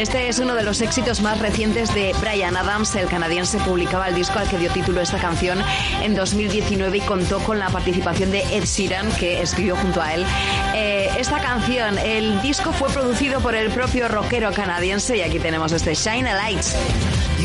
Este es uno de los éxitos más recientes de Bryan Adams. El canadiense publicaba el disco al que dio título esta canción en 2019 y contó con la participación de Ed Sheeran, que escribió junto a él esta canción. El disco fue producido por el propio rockero canadiense y aquí tenemos este Shine a Light.